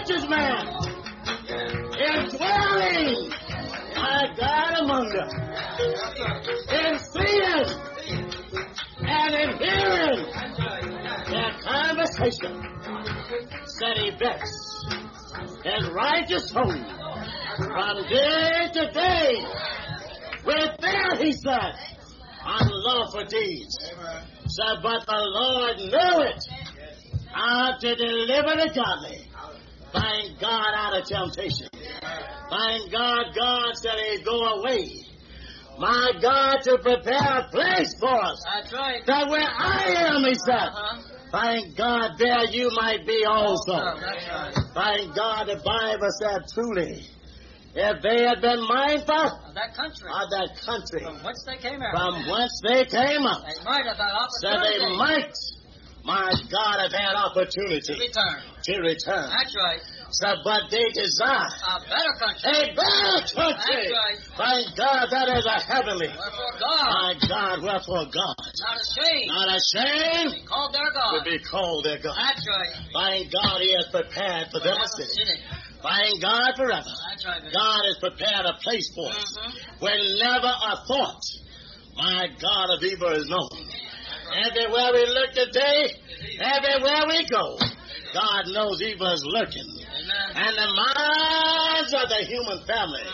righteous man, indwelling, my God, among them, in seeing and in hearing their conversation, said he vexed his righteous soul from day to day with their, he said, unlawful deeds. Said, but the Lord knew it, how to deliver the godly. Thank God out of temptation. Thank God, God said he'd go away. My God, to prepare a place for us. That's right. That where I am, he said. Thank God there you might be also. That's right. Thank God the Bible said truly, if they had been mindful Of that country. From whence they came out. From whence they came up. They might have had Said opportunity. they might, my God, have had opportunity To return. That's right. So, but they desire A better country. a better country. That's right. Thank God that is a heavenly. Wherefore God. My God, wherefore God. Not ashamed. Not ashamed To be called their God. to be called their God. That's right. Thank God he has prepared for them a city. Thank God forever. That's right. God has prepared a place for us where never a thought, my God, of evil is known. Everywhere we look today, everywhere we go, God knows evil is lurking. Amen. And the minds of the human family,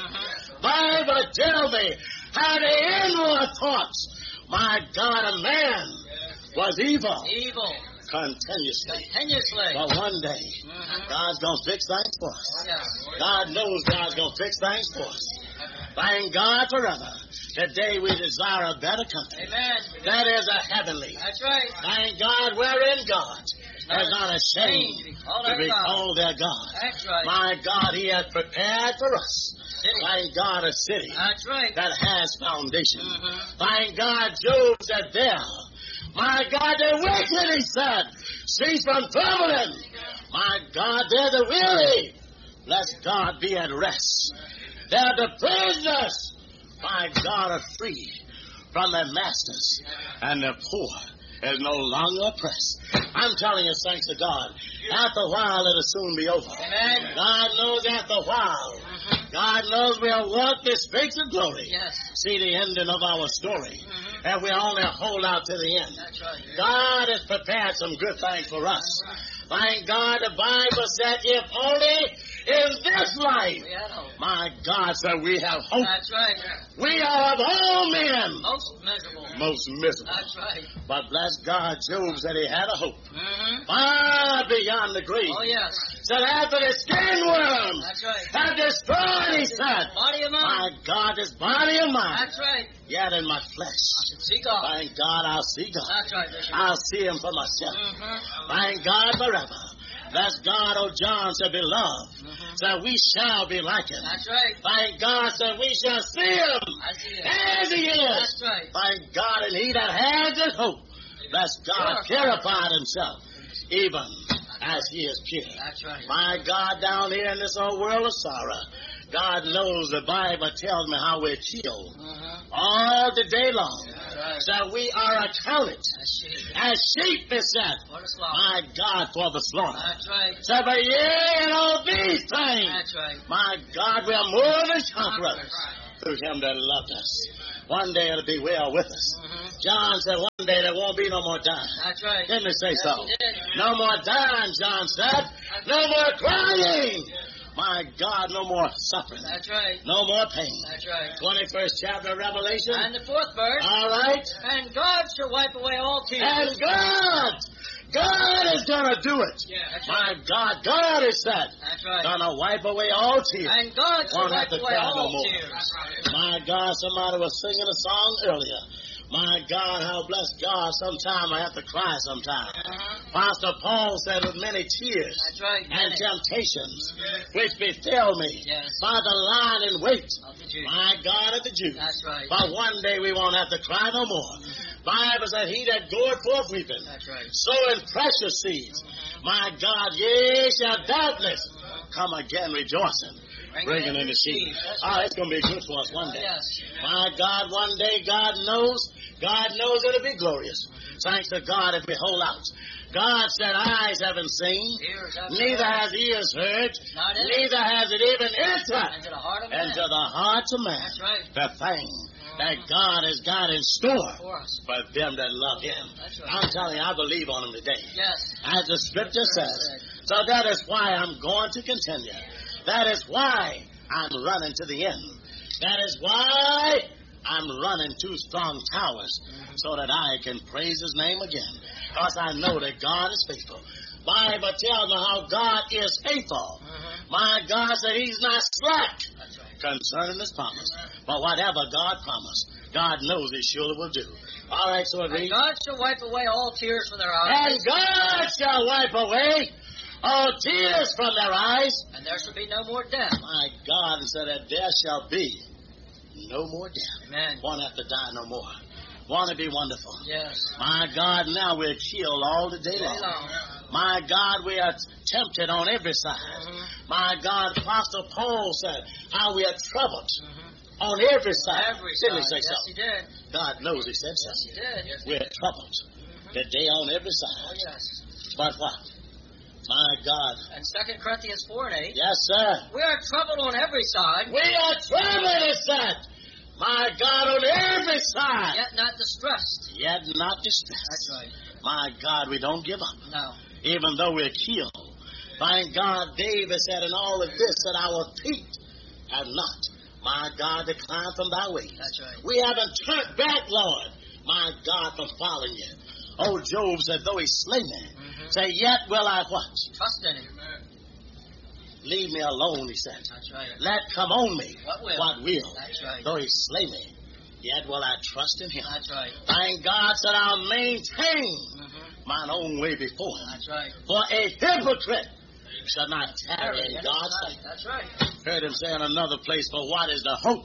Bible tells me how the inward thoughts, my God, a man was evil. Evil. Continuously. Continuously. But one day, God's going to fix things for us. Yes. God knows God's going to fix things for us. Thank God forever. Today we desire a better country. Amen. That is a heavenly. That's right. Thank God wherein God is not ashamed to be called their God. That's right. My God, he has prepared for us. City. Thank God, a city That's right. that has foundation. Thank God, Job said there, my God, the wicked, he said, cease from troubling. My God, they're the weary. Let God be at rest. They're the prisoners. My God, are free from their masters. And the poor is no longer oppressed. I'm telling you, thanks to God, after a while it'll soon be over. Amen. God knows after a while. God knows we'll walk this face of glory. Yes. See the ending of our story. And we only hold out to the end. That's right. God has prepared some good things for us. Thank God the Bible said, if only in this life, We had hope. my God said we have hope. That's right. We are of all men Most miserable. most miserable. That's right. But bless God, Job said he had a hope Mm-hmm. far beyond the grave. Oh, yes. Said after the skin worms That's right. have destroyed, he said, Body of my mine. God, this body of mine, That's right. yet in my flesh. See God. Thank God I'll see God. That's right, Bishop. I'll see him for myself. Mm-hmm. Thank God forever. Bless God, oh John said, beloved, that we shall be like him. That's right. Thank God that we shall see him I see it. as he is. That's right. Thank God, and he that has this hope, bless God, purified himself, even as he is pure. That's right. My God, down here in this old world of sorrow, God knows the Bible tells me how we're chilled all the day long. Right. So we are accounted That's sheep. as sheep, it said. What a slaughter. My God, for the slaughter. That's right. So, but yeah, in all these things, That's right. my God, we are more than conquerors through him that loved us. One day it'll be well with us. John said one day there won't be no more dying. That's right. Didn't he say Yes, so? he did. No more dying, John said. No more crying. My God, no more suffering. That's right. No more pain. That's right. 21st chapter of Revelation. And the fourth verse. All right. And God shall wipe away all tears. And God is going to do it. Yeah, that's My right. God is said. That's right. Going to wipe away all tears. And God shall Won't have wipe to away cry no all more. tears. My God, somebody was singing a song earlier. My God, how blessed God. Sometime I have to cry sometime. Pastor Paul said with many tears That's right. and temptations which befell me Yes. by the line and wait. Of the Jews. My God of the Jews. That's right. But one day we won't have to cry no more. Bible said he that goeth forth weeping, That's right. sowing precious seeds. My God, ye shall doubtless come again rejoicing, bringing in the sheep. Oh, it's going to be good for us one day. Yes. My God, one day God knows it'll be glorious. Thanks to God if we hold out. God said, eyes haven't seen, Ears haven't neither heard. has ears heard, Not in it. neither has it even entered Into the heart of man. into the hearts of man. That's right. The thing that God has got in store For us. for them that love Him. That's right. I'm telling you, I believe on Him today. Yes. As the Scripture says. So that is why I'm going to continue. That is why I'm running to the end. That is why I'm running 2 strong towers so that I can praise His name again. Because I know that God is faithful. Bible tells me how God is faithful. My God said He's not slack That's right. concerning His promise. But whatever God promised, God knows He surely will do. All right, so it And reads, God shall wipe away all tears from their and eyes, God shall wipe away all tears from their eyes. and there shall be no more death. My God said that there shall be no more death. Amen. Won't have to die no more. Want to be wonderful. Yes. My God, now we're killed all the day Day long. long. My God, we are tempted on every side. My God, Apostle Paul said how we are troubled on every side. Every Didn't side. he say Yes, so? he did. God knows he said so. Yes, he did. We're troubled today on every Oh, side. yes. But what? My God. And 2 Corinthians 4:8. Yes, sir. We are troubled on every side, We are troubled, it said. My God, on every side. yet not distressed. Yet not distressed. That's right. My God, we don't give up. No. Even though we're killed. Thank God, David said in all of this that our feet have not, my God, declined from thy ways. That's right. We haven't turned back, Lord, my God, from following you. Oh, Job said, though he slay me, say, yet will I what? Trust in him. Leave me alone, he said. That's right. Let come on me What will? what will. That's right. Though he slay me, yet will I trust in him. That's right. Thank God said I'll maintain mine own way before him. That's right. For a hypocrite shall not tarry in God's sight. That's right. Heard him say in another place, for what is the hope,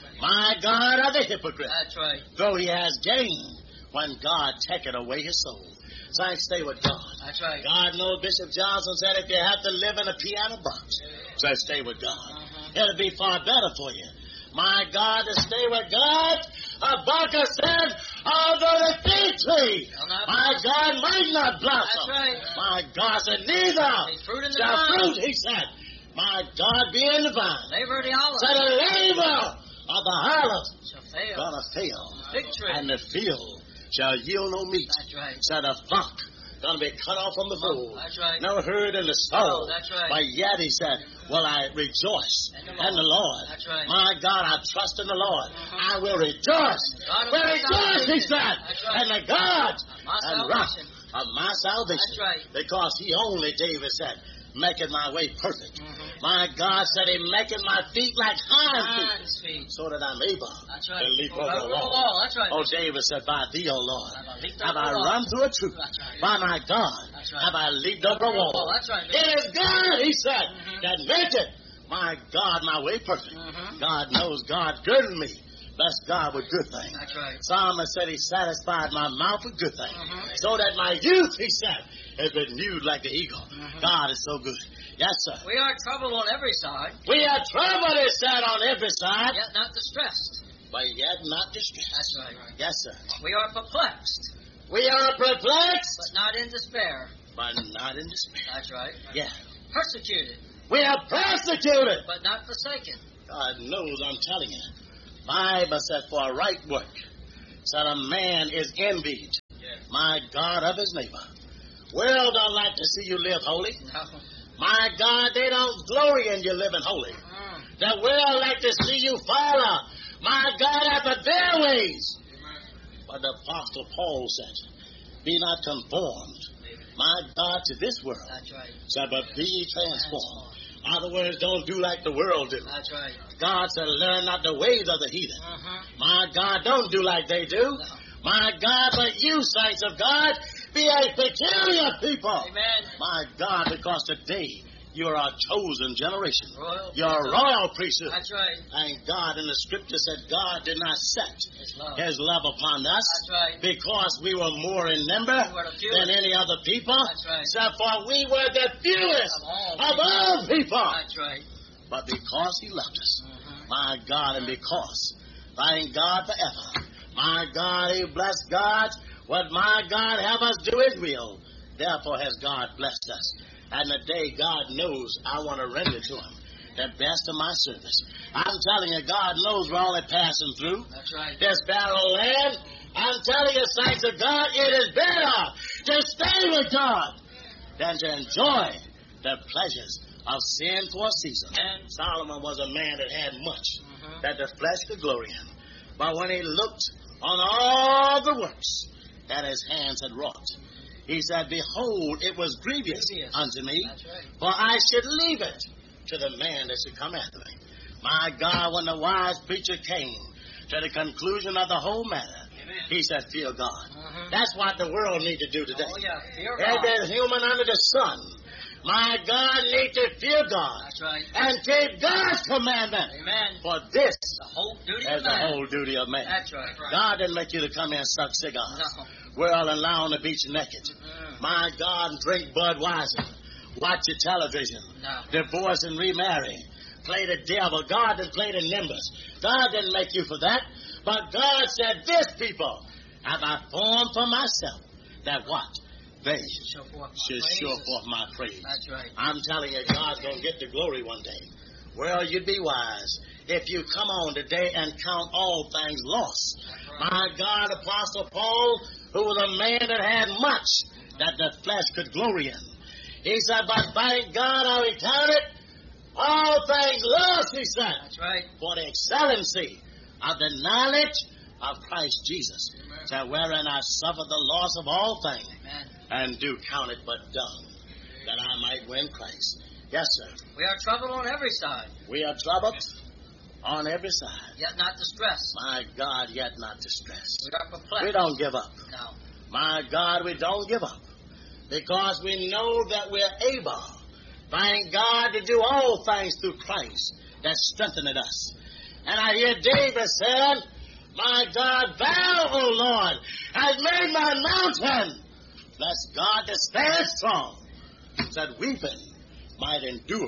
my God, of the hypocrite? That's right. Though he has gained when God taketh away his soul. Saints, stay with God. That's right. God knows Bishop Johnson said if you have to live in a piano box, so stay with God. It'll be far better for you. My God, to stay with God, Habakkuk said, although the fig tree, my God, might not blossom. That's right. My God said, neither Be fruit in the shall vine. fruit, he said. My God, be in the vine. Labor of the olive Said the labor of the harlot shall fail. gonna fail, Fig tree. and the field shall yield no meat. That's right. Said a flock gonna be cut off from the fold. That's right. No herd in the stall. Oh, that's right. But yet he said, will I rejoice in the Lord. That's right. My God, I trust in the Lord. I will rejoice. God of Will my rejoice, he salvation. said. That's right. And the God My and rock salvation. of my salvation. That's right. Because he only, David said, maketh my way perfect. My God said he maketh my feet like hinds feet, Hinds feet. so that I'm able That's right. to leap over Over the the wall. wall. That's right. Oh, David said, by thee, O Lord, Have I leaped have over I the wall? run through a troop. That's right. By my God, That's right. have I leaped over a wall. That's right. It is God, he said, that maketh my God my way perfect. God knows God girded me. Bless God with good things. That's right. Psalmist said he satisfied my mouth with good things. So that my youth, he said, has been renewed like the eagle. God is so good. Yes, sir. We are troubled on every side, We are troubled, he said, on every side, yet not distressed. but yet not distressed. That's right. Yes, sir. We are perplexed, We are perplexed, but not in despair. but not in despair. That's right. Yeah. Persecuted, We are persecuted. but not forsaken. God knows, I'm telling you. Bible said for a right work, said a man is envied, my God, of his neighbor. World don't like to see you live holy. No. My God, they don't glory in you living holy. The world like to see you follow, my God, after their ways. But the Apostle Paul said, be not conformed, my God, to this world, That's right. said, but be ye transformed. In other words, don't do like the world do. That's right. God said, learn not the ways of the heathen. My God, don't do like they do. No. My God, but you, saints of God, be a peculiar people. Amen. My God, because today you are a chosen generation. Royal. You're a royal priesthood. That's right. And God in the scripture said God did not set His love. his love upon us That's right. because we were more in number We were the fewest. than any other people. That's right. Except for we were the fewest Of all of all people. That's right. But because he loved us, my God, and because, thank God forever, my God, he bless God, what my God have us do his will, Therefore has God blessed us. And today God knows I want to render to him the best of my service. I'm telling you, God knows we're only passing through. That's right. This barren land. I'm telling you, saints of God, it is better to stay with God than to enjoy the pleasures of sin for a season. And Solomon was a man that had much that the flesh could glory in. But when he looked on all the works that his hands had wrought, he said, behold, it was grievous unto me, for I should leave it to the man that should come after me. My God, when the wise preacher came to the conclusion of the whole matter, he said, fear God. That's what the world needs to do today. Oh, yeah, fear God. Every human under the sun, my God, need to fear God. That's right. And keep God's commandment. Amen. For this The whole duty is of the man. whole duty of man. That's right. God didn't make you to come here and suck cigars. No. Whirl and lie on the beach naked. My God, drink Budweiser. Watch your television. No. Divorce and remarry. Play the devil. God didn't play the nimbus. God didn't make you for that. But God said, this people have I formed for myself. That what? They should show forth my praise. That's right. I'm telling you, God's going to get the glory one day. Well, you'd be wise if you come on today and count all things lost. My God, Apostle Paul, who was a man that had much that the flesh could glory in. He said, but thank God I recounted all things lost, he said. That's right. For the excellency of the knowledge of Christ Jesus. That wherein I suffer the loss of all things. Amen. And do count it but dung, that I might win Christ. Yes, sir. We are troubled on every side, We are troubled on every side. yet not distressed. My God, yet not distressed. We are perplexed. We don't give up. No. My God, we don't give up. Because we know that we're able, thank God, to do all things through Christ that strengtheneth us. And I hear David said, my God, thou, O Lord, hast made my mountain. Bless God to stand strong, that weeping might endure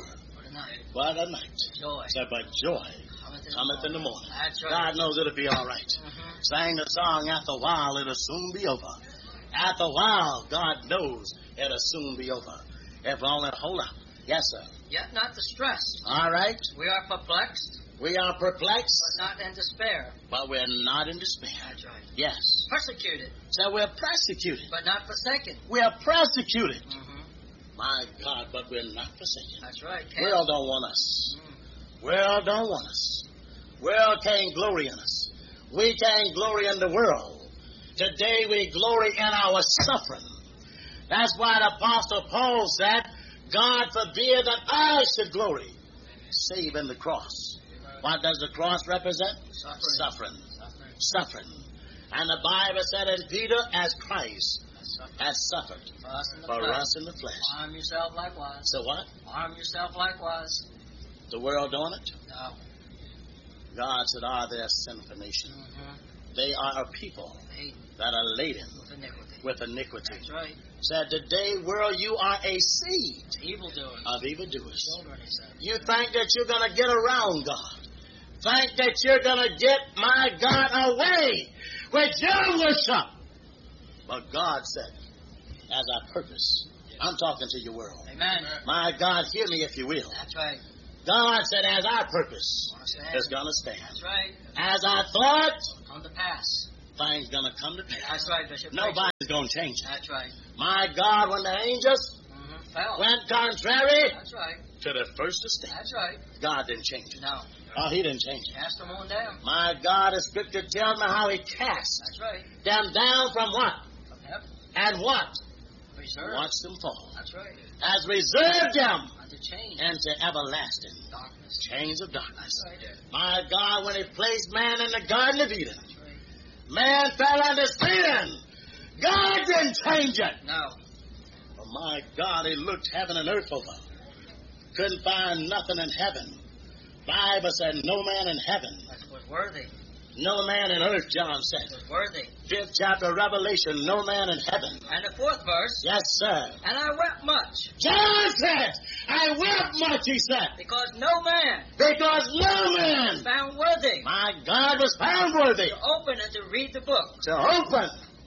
but a night. Joy. Said, but joy cometh in the morning. That's right. God knows it'll be all right. Sang the song, after a while, it'll soon be over. After a while, God knows it'll soon be over. If we only hold up. Yes, sir. Yet not distressed. All right. We are perplexed, We are perplexed, but not in despair. but we're not in despair. That's right. Yes. Persecuted, So we're persecuted. but not forsaken. We are persecuted. Mm-hmm. My God, but we're not forsaken. That's right. World don't want us. World don't want us. World can't glory in us. We can't glory in the world. Today we glory in our suffering. That's why the Apostle Paul said, God forbid that I should glory, save in the cross. What does the cross represent? Suffering. Suffering. And the Bible said in Peter, as Christ has suffered for us in the flesh. Arm yourself likewise. So what? Arm yourself likewise. The world doing it? No. God said, they are a sinful nation. They are a people that are laden With iniquity. with iniquity. That's right. Said, today, world, you are a seed Evildoers. of evildoers. Children, he said. You think that you're going to get around God. Think that you're going to get, my God, away with your worship. But God said, as I purpose, I'm talking to your world. Amen. My God, hear me if you will. That's right. God said, as I purpose, Understand. it's going to stand. That's right. As I thought, Come to pass. things going to come to pass. That's right, Bishop. Nobody's going to change it. That's right. My God, when the angels Fell. went contrary That's right. to the first estate, That's right. God didn't change it. No. Oh, he didn't change it. Cast them on down. My God, the scripture tells me how he cast That's right. them down from what? From heaven. And what? Reserved. Watch them fall. That's right. Has reserved them Unto change. into everlasting Darkness. chains of darkness. That's right. My God, when he placed man in the Garden of Eden, That's right. man fell under sin. God didn't change it. No. Oh, my God, he looked heaven and earth over. Couldn't find nothing in heaven. Bible said no man in heaven. That was worthy. No man in earth, John said. That was worthy. 5th chapter of Revelation, no man in heaven. And the 4th verse. Yes, sir. And I wept much. John said, I wept much, he said. Because no man Because no man, found worthy my God, was found worthy to open and to read the book. to open.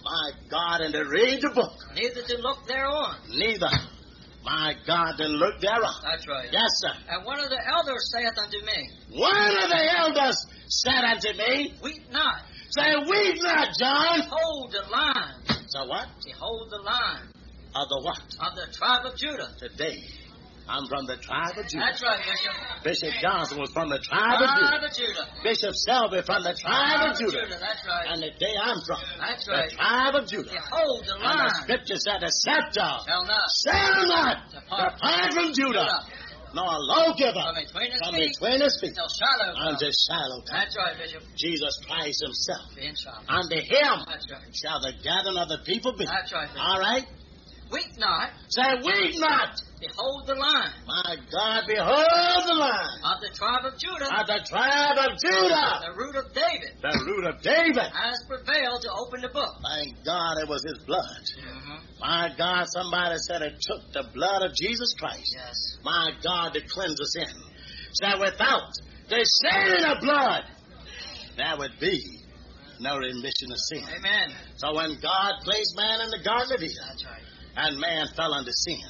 My God, and to read the book. Neither to look thereon. Neither. My God, to look thereon. That's right. Yes, sir. And one of the elders saith unto me, One of the elders said unto me, Weep not. say, weep not, John. Behold the line. So what? Behold the line Of the what? of the tribe of Judah. Today, I'm from the tribe of Judah. That's right, Bishop. Bishop Johnson was from the tribe of Judah. Tribe of Judah. Bishop Selby from the tribe of Judah. That's right. And the day I'm from, That's the right. tribe of Judah. Behold the And the line. scripture said, the scepter Shall not shall not depart depart from Judah, nor a lawgiver from between his from feet between his feet until Shiloh come. unto Shiloh come. That's right, Bishop. Jesus Christ himself. Being Shiloh. Unto him That's right. shall the gathering of the people be. That's right, Bishop. All right? Weep not. Say, weep not. Behold the line My God, behold the line of the tribe of Judah. of the tribe of Judah, The root of David the root of David. has prevailed to open the book. Thank God it was his blood. Mm-hmm. My God, somebody said it took the blood of Jesus Christ. Yes. My God, to cleanse us in. So without the shedding of blood, there would be no remission of sin. Amen. So when God placed man in the Garden of Eden, That's right. and man fell under sin,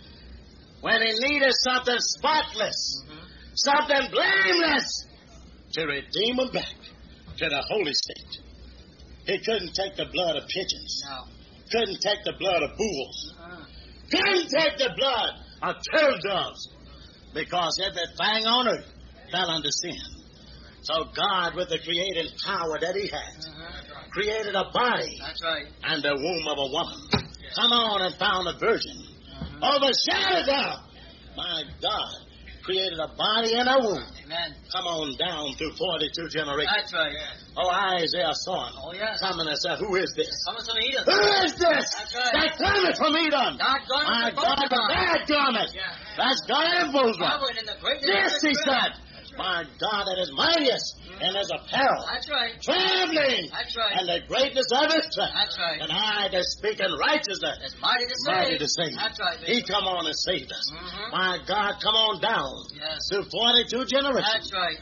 when he needed something spotless, something blameless, to redeem him back to the holy state, he couldn't take the blood of pigeons, No. couldn't take the blood of bulls, Uh-huh. couldn't take the blood of turtle doves, because everything on earth fell under sin. So God, with the creating power that he had, created a body That's right. and the womb of a woman. Come on and found a virgin. Overshadowed her. My God, created a body and a womb. Amen. Come on down through 42 generations. That's right. Oh, Isaiah saw him. Oh, yes. Coming and said, who is this? Coming from Edom. Who is this? That's right. That cometh from Edom. God garment My of God, the Bozrah. bad garment. Yeah. That's God and Bozrah. Marveling in the greatness This, of he his said. strength. My God, that is mightiest in his apparel. That's right. Traveling. That's right. And the greatness of his strength. That's right. And I that speak in righteousness. It's mighty to save. Mighty to save. That's right, He Bishop. come on and saved us. Mhm. My God, come on down Yes. through 42 generations. That's right.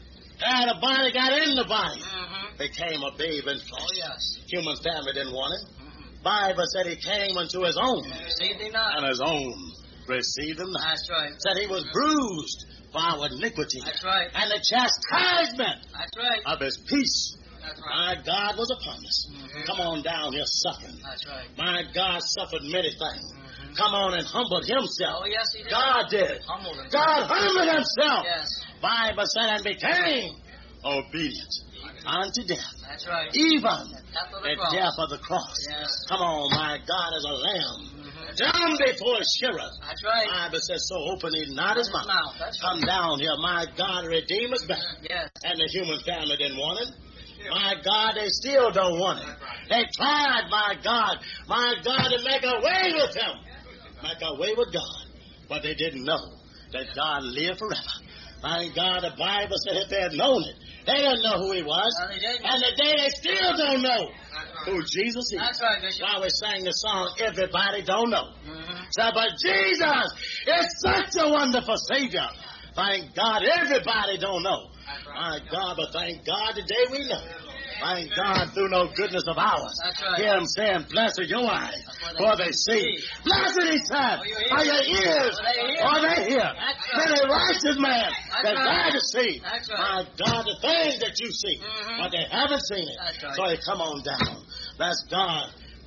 And the body got in the body. Mm-hmm. Became a babe in flesh. Oh, yes. Human family didn't want him. Mm-hmm. Bible said he came unto his own. Received him not. And his own received him not. That's right. Said he was bruised for our iniquity. That's right. And the chastisement That's right. of his peace, That's right. my God, was upon us. Mhm. Come on down here suffering. That's right. My God suffered many things. Mhm. Come on and humbled himself. Oh, yes, he did. God did. Humbled him. God humbled himself. Yes. Bible said and became obedient unto death. That's right. Even Death of the the cross. death of the cross. Yes. Come on, my God, as a lamb. Mhm. Down before Shirah. That's right. Bible says, so open he not his mouth. That's Come right. down here, my God, redeem us back. Yes. And the human family didn't want him. My God, they still don't want him. They tried, my God, to make a way with him. Make a way with God. But they didn't know that God lived forever. My God, the Bible said if they had known it, they didn't know who he was. No, they didn't. And today they still don't know who Jesus is. That's right, Bishop. While we sang the song, everybody don't know. Mm-hmm. So, but Jesus is such a wonderful Savior. Thank God everybody don't know. My God, but thank God today we know. Thank God through no goodness of ours. That's right. Hear him saying, blessed are your eyes, for they see. Blessed, he said, Or your are your ears, For they hear. for they hear. That's Then right. a righteous man That's that right. died to see. That's right. My God, the things that you see, Mhm. but they haven't seen it. That's right. So he come on down. That's God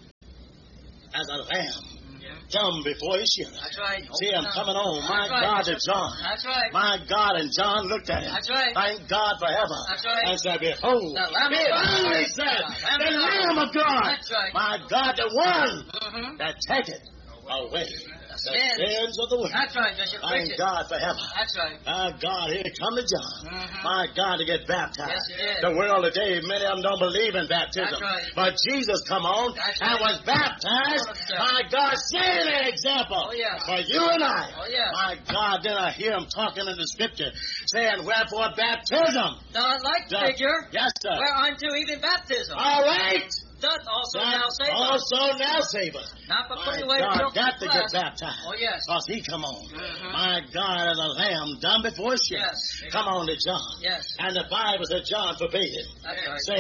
as a lamb. Come before his shearer. That's right. See him coming on. My That's right. God, to John. That's right. My God, and John looked at him. That's right. Thank God forever. That's right. And said, behold, The Lamb of behold, God. he said, The the Lamb Lamb of God. That's right. My God, the one Mm-hmm. that taketh away the sins of the world. That's right, Bishop. Preach Thank it. God forever. That's right. My God, here come to John. Mhm. My God, to get baptized. Yes, he did. The world today, many of them don't believe in baptism. That's right. But Jesus come on That's and right. was baptized. Yes, sir. My God, setting an example Oh, yes. for you and I. Oh, yes. My God, then I hear him talking in the scripture, saying, wherefore baptism. The like doth- figure, Yes, sir. whereunto even baptism, All right. doth also That now save us. also now save us. Not for My putting away the God, guilt got of to the get flesh. baptized. Oh, yes. Because he come on. Mhm. My God, as a lamb done before his sheep. Yes. Come on to John. Yes. And the Bible said John forbade him, That's right. saying,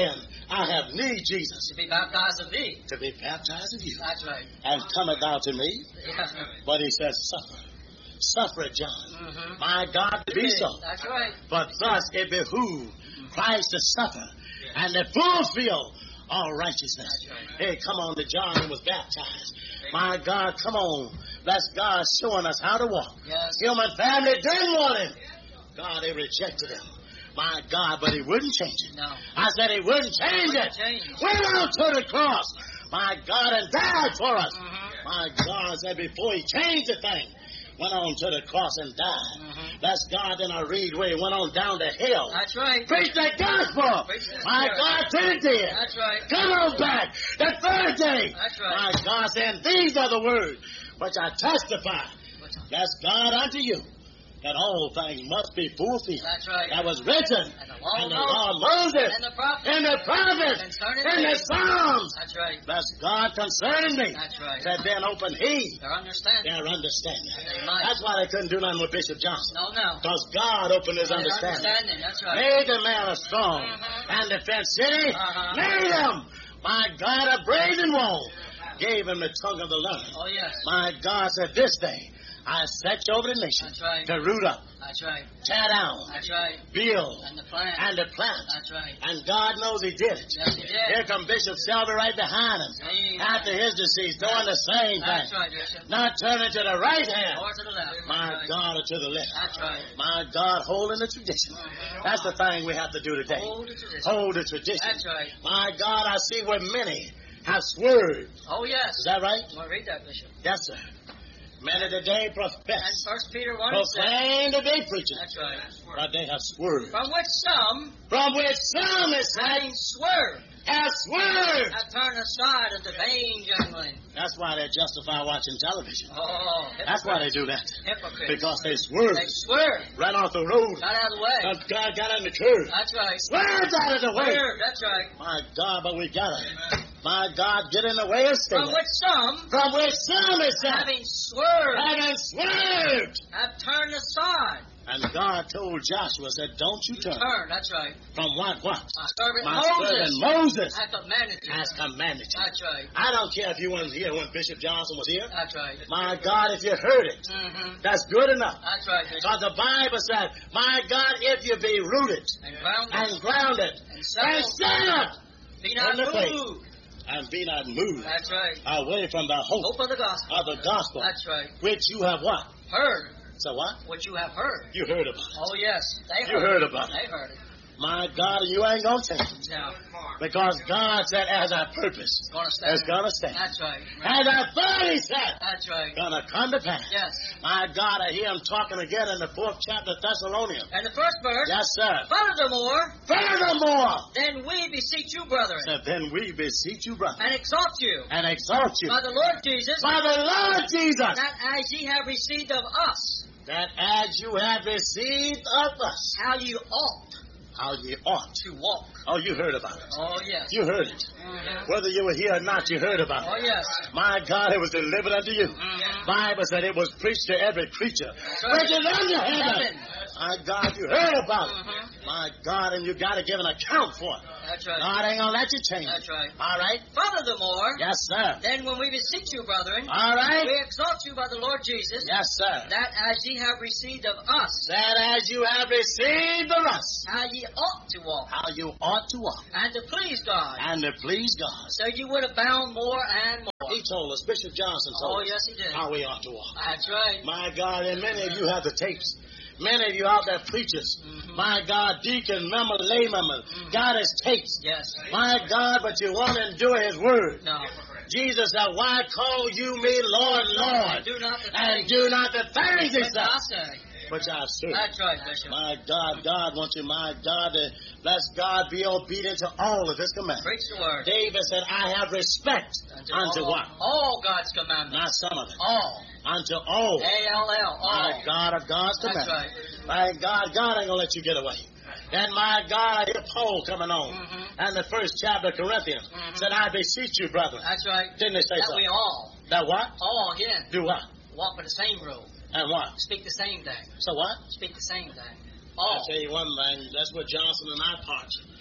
I have need, Jesus, To be baptized of thee. to be baptized of you. That's right. And cometh thou to me. Yeah. But he says, suffer. Suffer it, John. Mm-hmm. My God, to be so. That's right. But thus it behooved Christ to suffer and to fulfill all righteousness. That's right. Hey, come on to John who was baptized. My God, come on. That's God showing us how to walk. Yes. Human family didn't want him. God, they rejected him. My God, but he wouldn't change it. No. I said he wouldn't change it. Went out to the cross. My God, and died for us. Mm-hmm. My God said before he changed the thing, went on to the cross and died. Mm-hmm. That's God. Then I read where he went on down to hell. That's right. Preach the gospel. Preach the My Spirit. God, Trinity. That's right. Come on back. The third day. That's right. My God said, these are the words which I testify. That's God unto you, that all things must be fulfilled. That's right. That was written And the in the law law of Moses, and the prophets. in the prophets, Concerning in the me. Psalms. That's right. That's God concerning me. That's right. Said then open he Their understanding. their understanding. They might. That's why they couldn't do nothing with Bishop Johnson. No. Because God opened his Their understanding. That's right. Made the man a strong Mhm. and defense city. Uh-huh. Made him, my God, a brazen wall. Gave him the tongue of the learned. Oh, yes. My God said, this day I set you over the nation That's right. to root up, That's right. tear down, That's right. build, And the plant. and to plant. That's right. And God knows he did it. Yes, he did. Here come Bishop Selby right behind him. Amen. After his decease, doing the same That's thing. right, Bishop. Not turning to the right hand. Or to the left. My That's right. God, or to the left. That's right. My God, holding the tradition. That's the thing we have to do today. Hold the tradition. Hold the tradition. That's right. My God, I see where many have swerved. Oh, yes. Is that right? Well, read that, Bishop. Yes, sir. Many today And profess, 1 Peter 1 says, proclaim that they preaching, that's right. but they have swerved. From which some, From which some is having swerved, have swerved. have turned aside unto vain jangling. That's why they justify watching television. Oh, That's why they do that. hypocrites. Because they swerved. They swerved. Ran off the road. Got out of the way. God got on the curve. That's right. Swerved out of the way. Swerved. That's right. My God, but we got it. My God, get in the way of sin. From which some, From which some is having swerved, having swerved. have turned aside. And God told Joshua, said, don't you turn. Turn. That's right. From what? My servant My Moses. servant Moses I commanded you. has commanded you. That's right. I don't care if you weren't here when Bishop Johnson was here. That's right. My God, if you heard it, Mm-hmm. that's good enough. That's right, Bishop. Because the Bible said, my God, if you be rooted And grounded. and grounded And and settled. set Be not in the faith. moved. and be not moved That's right. away from the hope Hope of the gospel. of the gospel, That's right. which you have what? Heard. So what? What you have heard. You heard about it. Oh, yes. They You heard heard about it. They heard it. My God, you ain't going to change. Now, Because God said, as I purpose, it's going to stand. it's going to stand. That's right. As I thought, he said, That's right. going to come to pass. Yes. My God, I hear him talking again in the 4th chapter of Thessalonians. And the first verse. Yes, sir. Furthermore, Furthermore, then we beseech you, brethren, said, then we beseech you, brother, and exhort you and exhort you by the Lord Jesus, by the Lord Jesus, that as ye have received of us, that as you have received of us, how you ought how ye ought. to walk. Oh, you heard about it. Oh, yes. You heard it. Mhm. Whether you were here or not, you heard about Oh, it. yes. My God, it was delivered unto you. Mhm. Bible said it was preached to every creature. right. Which is under heaven. Heaven. My God, you heard about it. Mhm. My God, and you got to give an account for it. That's right. God ain't going to let you change That's it. right. All right? Furthermore, Yes, sir. then when we beseech you, brethren, All right? we exhort you by the Lord Jesus, Yes, sir. that as ye have received of us, That as you have received the rest, how ye ought to walk, how you ought to walk, and to please God, and to please God. so you would abound more and more. He told us, Bishop Johnson Oh, told us, yes, he did. how we ought to walk. That's right. My God, and many of you have the tapes. Many of you out there preachers. Mhm. My God, deacon, member, lay member, Mhm. got his tapes. Yes. My God, but you won't endure his word. No. Jesus said, why call you me Lord, Lord, Do not the and things do not the things he which I said, say. which I serve. That's right, Bishop. My God, God wants you, my God, to let God be obedient to all of his commandments. Preach the word. David said, I have respect unto all, what? all God's commandments. Not some of them. All. Unto all. A-L-L. My All. God of God's That's commandments. right. My God, God ain't going to let you get away. And my God, I hear Paul coming on. Mhm. And the 1st chapter of Corinthians Mhm. said, I beseech you, brethren. That's right. Didn't they say That so? we all That what? again, Do what? walk with the same rule. And what? Speak the same thing. So what? Speak the same thing. I'll All. tell you one thing. That's what Johnson and I part.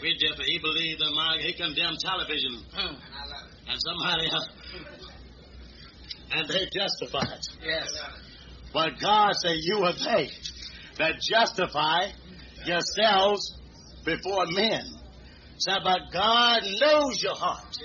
Big Dipper, he believed that he condemned television and somebody else. And they justified. Yes. But God said, you are they that justify yourselves before men. Said, but God knows your heart.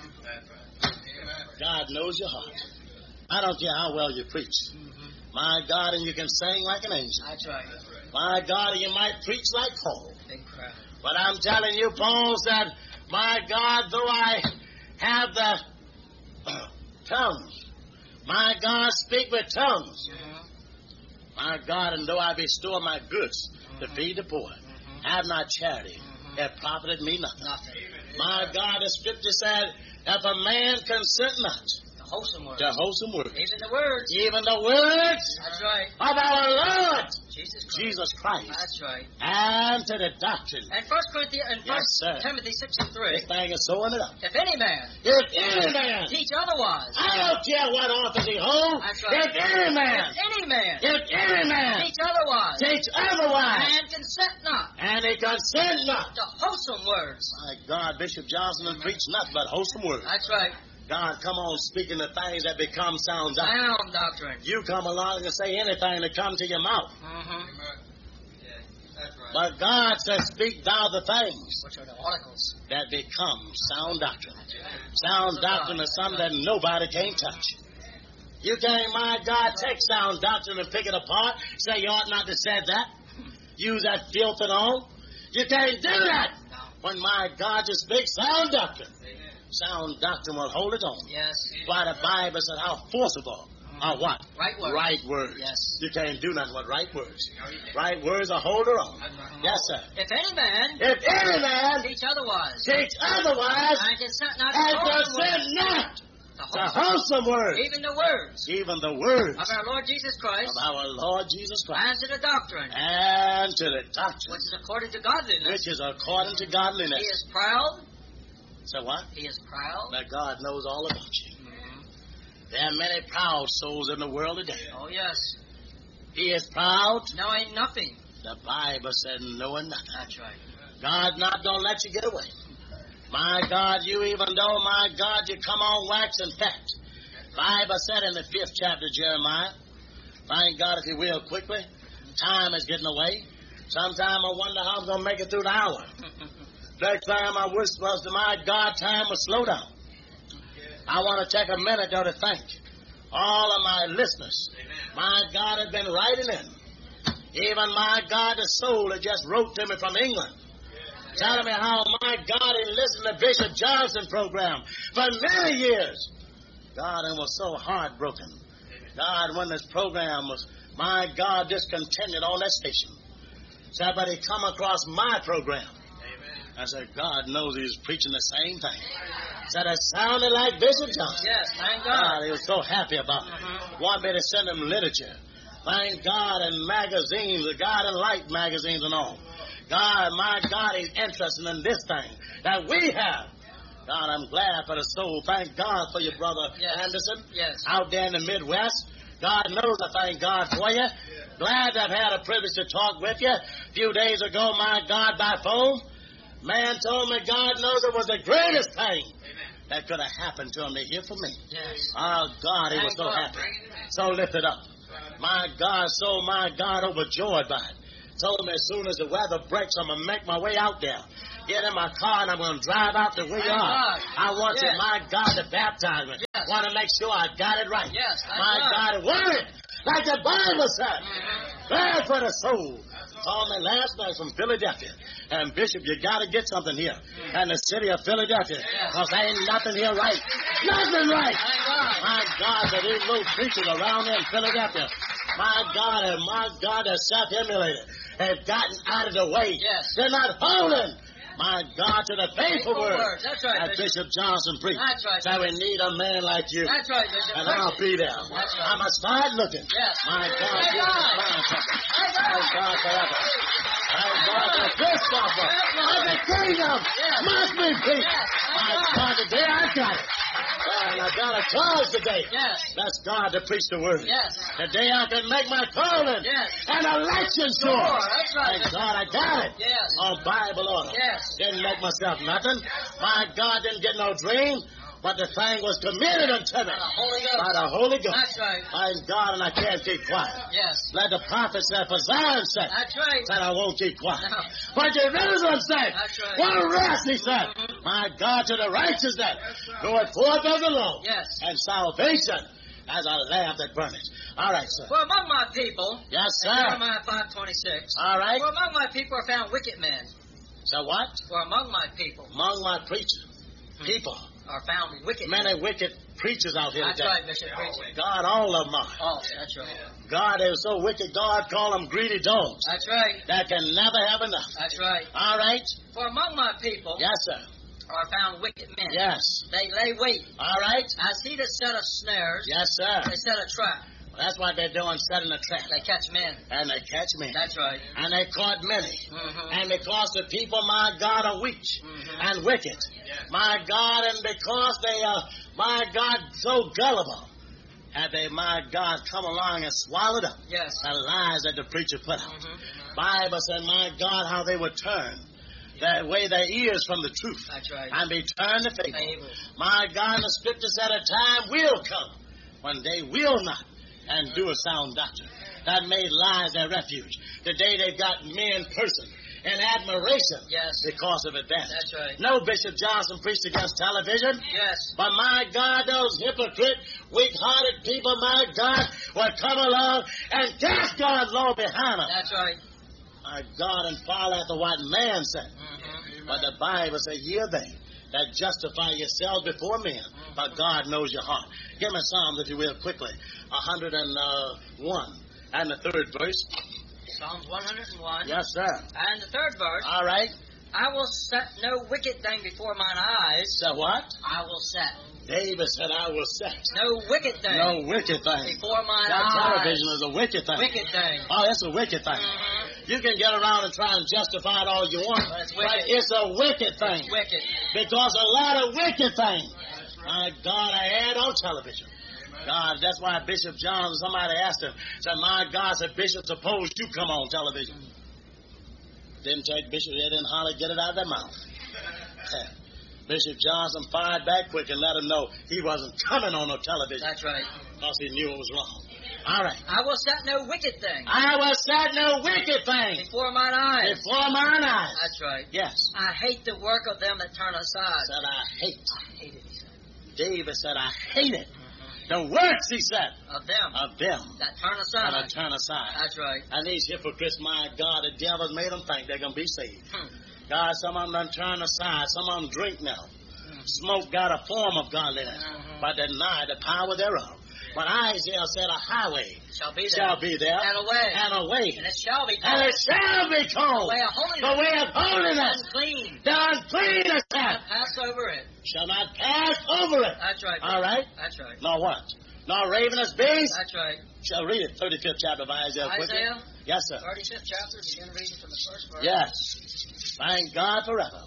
God knows your heart. I don't care how well you preach. My God, and you can sing like an angel. That's right. My God, and you might preach like Paul. Big crowd. But I'm telling you, Paul said, my God, though I have the tongues, my God, speak with tongues. My God, and though I bestow my goods to feed the poor, have not charity, it profited me nothing. My God, the scripture said, if a man consent not Wholesome words. to wholesome words, Even the words. even the words That's right. of our Lord Jesus Christ. Jesus Christ, That's right. and to the doctrine. And 1 Corinthians and Yes, sir. Timothy 6:3. This thing is sewing it up. If any man If any man, teach otherwise. I don't care what office he holds, That's right. if any man, If any man teach otherwise, and consent not and he consent not. to wholesome words. My God, Bishop Johnson has preached nothing but wholesome words. That's right. God, come on, speaking the things that become sound doctrine. Sound doctrine. You come along and say anything that comes to your mouth. But God says, speak thou the things Which are the articles. that become sound doctrine. Sound doctrine is something that nobody can touch. You can't, my God, take sound doctrine and pick it apart, say you ought not to say that, use that filth and all. You can't do that. When my God just speaks sound doctrine, sound doctrine will hold it on. Yes. Why the Bible said how forcible are what? Right words. Right words. Yes. You can't do nothing with right words. Right words are hold her on. Yes, sir. If any man teach otherwise. Teach otherwise And consent not and to wholesome consent words. not To to wholesome. wholesome words. Even the words Even the words of our Lord Jesus Christ. of our Lord Jesus Christ. And to the doctrine. And to the doctrine, Which is according to godliness. which is according to godliness. He is proud. So what? He is proud. That God knows all about you. There are many proud souls in the world today. Oh, yes. He is proud. Knowing nothing. The Bible said knowing nothing. That's right. God not gonna let you get away. My God, you even though, my God, you come on waxing fat. Bible said in the 5th chapter of Jeremiah, thank God if you will quickly, time is getting away. Sometime I wonder how I'm gonna make it through the hour. Next time I wish was to my God, time will slow down. I want to take a minute though to thank all of my listeners. My God has been writing in. Even my God, the soul that just wrote to me from England, telling me how my God he listened to Bishop Johnson program for many years. God, and was so heartbroken. God, when this program was, my God, discontinued on that station. Somebody come across my program. I said, God knows he was preaching the same thing. Said it sounded like Bishop Johnson. Yes, thank God. God, he was so happy about it. Wanted me to send him literature. Thank God, and magazines, the God and Light magazines and all. God, my God, he's interested in this thing that we have. God, I'm glad for the soul. Thank God for your brother Anderson out there in the Midwest. God knows I thank God for you. Glad to have had a privilege to talk with you. A few days ago, my God, by phone. Man told me God knows it was the greatest thing that could have happened to him to hear from me. Yes. Oh, God, he was so happy. So lifted up. My God, so my God overjoyed by it. Told me as soon as the weather breaks, I'm going to make my way out there. Get in my car and I'm going to drive out to where you are. I want you, my God, to baptize me. Want to make sure I got it right. Yes, my God, word, like the Bible said. Glad for the soul. Called me last night from Philadelphia. And Bishop, you got to get something here. And the city of Philadelphia. Because there ain't nothing here right. Nothing right. My God, that these little preachers around there in Philadelphia. My God, they're self-emulated. Have gotten out of the way. Yes. They're not holding. My God, to the faithful word. That's right, that Bishop Johnson preached. That's right. So we need a man like you. That's right, Bishop. And I'll be there. That's right. I must start looking. Yes. My God, Thank God. thank God forever. Thank God for Christopher of the kingdom must be preached. My God, today I got it. And I got a charge today. Yes. That's God to preach the word. Yes. Today I can make my calling an election sure. That's right. Thank God I got it. Yes. On Bible order. Yes. Didn't make myself nothing. My God didn't get no dream. But the thing was committed unto me By the Holy Ghost. by the Holy Ghost. That's right. Thank God, and I can't keep quiet. Yes. Let the prophet say, for Zion said, That's right. I won't keep quiet. No. But Jerusalem said, That's right. what rest, he said. My God, to the righteous that goeth forth of the Lord. Yes. And salvation as a lamp that burneth. All right, sir. For among my people, Yes, in sir. Jeremiah 5:26, All right. for among my people are found wicked men. So what? For among my people Among my preachers, people, are found wicked men. many wicked preachers out here That's today. right, Bishop Preacher. God, all of them are. Oh, that's right. God is so wicked, God call them greedy dogs That's right. that can never have enough. That's right. All right? For among my people Yes, sir. are found wicked men. Yes. They lay wait. All right? As he that setteth snares, Yes, sir. they set a trap. That's what they're doing, setting a trap. They catch men. And they catch me. That's right. And they caught many. Mm-hmm. And because the people, my God, are weak and wicked. My God, and because they are, my God, so gullible, have they, my God, come along and swallowed up Yes. the lies that the preacher put out. Mm-hmm. Bible said, my God, how they would turn away their ears from the truth That's right. and be turned to fables. Fables. My God, the scripture said a time will come when they will not and do a sound doctrine. That made lies their refuge. Today they've got men person in admiration Yes. because of advantage. That's right. No, Bishop Johnson preached against television. Yes. But my God, those hypocrite, weak-hearted people, my God, will come along and cast God's law behind them. That's right. My God, and follow after what man said. Mm-hmm. But the Bible says, ye are they that justify yourselves before men, but God knows your heart. Give me Psalms, if you will, quickly. 101 and the third verse. Psalms 101. Yes, sir. And the third verse. All right. I will set no wicked thing before mine eyes. So what? I will set David said, I will set no wicked thing no wicked thing. before mine That eyes. television is a wicked thing. Wicked thing. Oh, it's a wicked thing. You can get around and try and justify it all you want, But it's but wicked. it's a wicked thing. It's wicked. Because a lot of wicked things, my God, I had on television. God, that's why Bishop John, somebody asked him, said, my God, said, Bishop, suppose you come on television. Didn't take Bishop, they didn't holler, get it out of their mouth. Bishop Johnson fired back quick and let him know he wasn't coming on no television. That's right. Because he knew it was wrong. All right. I will set no wicked thing I will set no wicked thing before mine eyes. before mine eyes. That's right. Yes. I hate the work of them that turn aside. Said I hate. I hate it, he said. David said I hate it. The works, he said, Of them of them that turn aside. that turn aside. That's right. And these hypocrites, my God, the devil's made them think they're going to be saved. Hmm. God, some of them done turn aside. Some of them drink now. Smoke got a form of godliness, but deny the power thereof. But Isaiah said a highway Shall be there. shall be there, And a way. and a way, And it shall be and it shall be the called way of holiness. the way of holiness. Unclean. The uncleanness Not pass over it. shall not pass over it. That's right. All right? That's right. Nor what? Nor ravenous beast That's right. shall read it. 35th chapter of Isaiah. quickly. Isaiah, Yes, sir. 35th chapter, begin reading from the first verse. Yes. Thank God forever.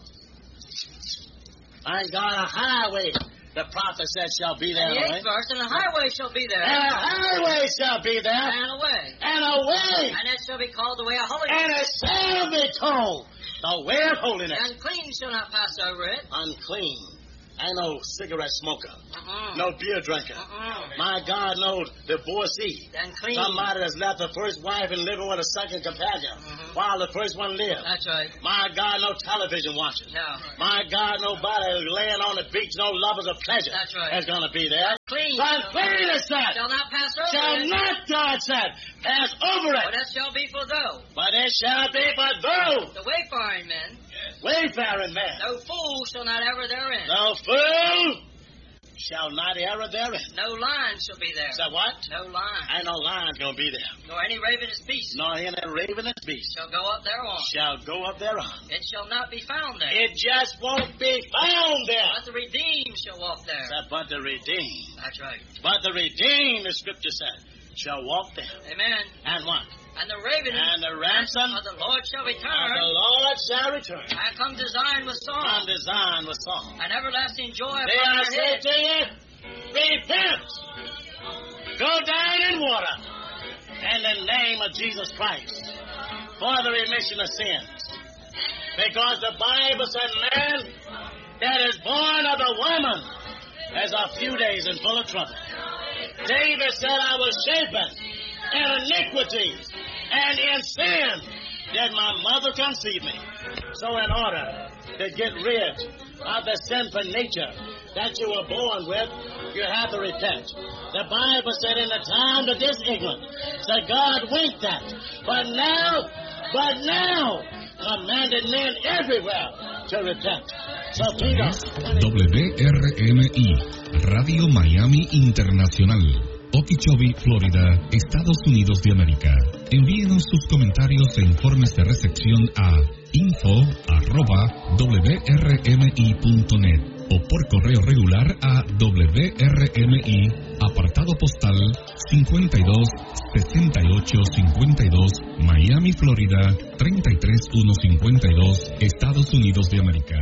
Thank God a highway, the prophet said, shall be there. And the right? 8th verse, and the highway shall be there. And a highway shall be there, And a way. and a way, And it shall be called the way of holiness. and it shall be called the way of holiness. And unclean shall not pass over it. Unclean. I know cigarette smoker, Uh-uh. no beer drinker. Uh-uh. My God, no divorcee. Unclean. Somebody that's left the first wife and living with a second companion while the first one lived. That's right. My God, no television watching. No. My God, nobody laying on the beach, no lovers of pleasure. That's right. Is going to be there. Unclean. Unclean is that. Shall not pass over Shall it. not, God said, pass over But it. that shall be for those. But it shall be for those The wayfaring men. wayfaring men. No fool shall not ever therein. No fool shall not err therein. No lion shall be there. So what? No lion. Ain't no lion's going to be there. Nor any ravenous beast Nor any ravenous beast shall go up thereon. shall go up thereon. It shall not be found there. It just won't be found there. But the redeemed shall walk there. But the redeemed. That's right. But the redeemed, the scripture said, shall walk there. Amen. And what? And the ravenous David, and the ransom of the Lord shall of return, the Lord shall return. and come to Zion with song, Come to Zion with song. and everlasting joy They upon are their said heads. to you, repent, go down in water, in the name of Jesus Christ, for the remission of sins. Because the Bible said, man that is born of a woman has a few days and full of trouble. David said, I was shapen in iniquities and in sin did my mother conceive me. So in order to get rid of the sinful nature that you were born with, you have to repent. The Bible said in the time of this ignorant, so God winked at. But now, commanded men everywhere to repent. So Peter, WRMI, Radio Miami Internacional, Okeechobee, Florida, Estados Unidos de América. Envíenos sus comentarios e informes de recepción a info@wrmi.net o por correo regular a WRMI, apartado postal 526852, Miami, Florida 33152, Estados Unidos de América.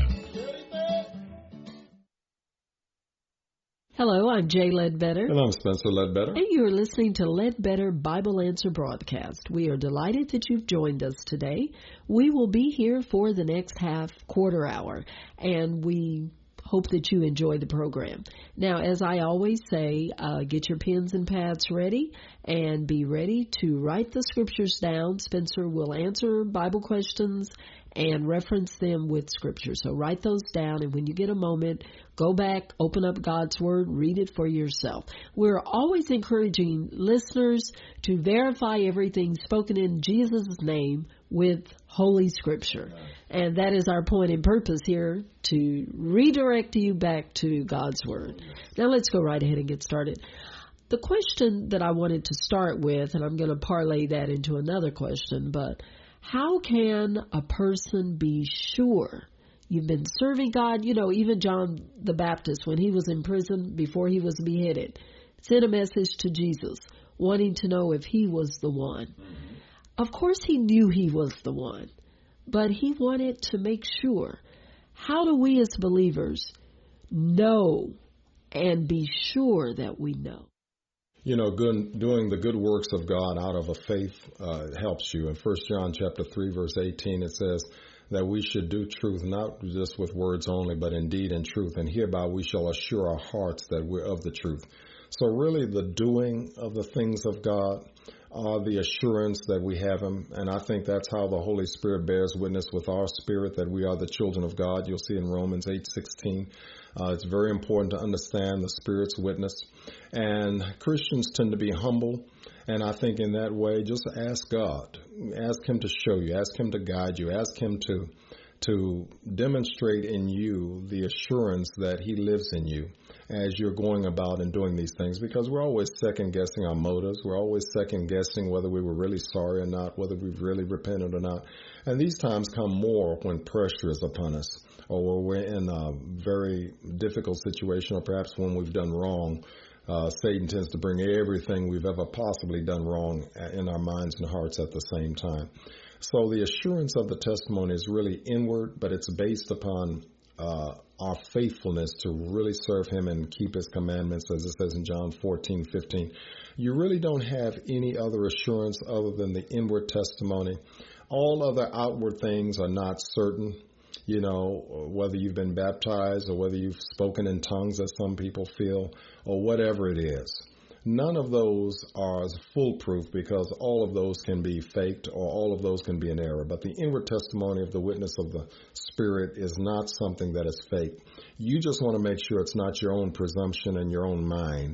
Hello, I'm Jay Ledbetter. And I'm Spencer Ledbetter. And you're listening to Ledbetter Bible Answer Broadcast. We are delighted that you've joined us today. We will be here for the next quarter hour, and we hope that you enjoy the program. Now, as I always say, get your pens and pads ready and be ready to write the scriptures down. Spencer will answer Bible questions and reference them with scripture. So write those down, and when you get a moment, go back, open up God's Word, read it for yourself. We're always encouraging listeners to verify everything spoken in Jesus' name with Holy Scripture. And that is our point and purpose here, to redirect you back to God's Word. Now let's go right ahead and get started. The question that I wanted to start with, and I'm going to parlay that into another question, but how can a person be sure? You've been serving God. You know, even John the Baptist, when he was in prison before he was beheaded, sent a message to Jesus wanting to know if he was the one. Mm-hmm. Of course he knew he was the one, but he wanted to make sure. How do we as believers know and be sure that we know? You know, doing the good works of God out of a faith helps you. In 1 John chapter 3, verse 18, it says that we should do truth, not just with words only, but in deed and truth. And hereby we shall assure our hearts that we're of the truth. So really the doing of the things of God are the assurance that we have Him. And I think that's how the Holy Spirit bears witness with our spirit that we are the children of God. You'll see in Romans 8:16. It's very important to understand the Spirit's witness. And Christians tend to be humble. And I think in that way, just ask God. Ask Him to show you. Ask Him to guide you. Ask Him to demonstrate in you the assurance that He lives in you as you're going about and doing these things. Because we're always second-guessing our motives. We're always second-guessing whether we were really sorry or not, whether we've really repented or not. And these times come more when pressure is upon us, or when we're in a very difficult situation, or perhaps when we've done wrong. Satan tends to bring everything we've ever possibly done wrong in our minds and hearts at the same time. So the assurance of the testimony is really inward, but it's based upon our faithfulness to really serve Him and keep His commandments, as it says in John 14:15. You really don't have any other assurance other than the inward testimony. All other outward things are not certain. You know, whether you've been baptized or whether you've spoken in tongues, as some people feel, or whatever it is. None of those are foolproof, because all of those can be faked, or all of those can be an error. But the inward testimony of the witness of the Spirit is not something that is fake. You just want to make sure it's not your own presumption and your own mind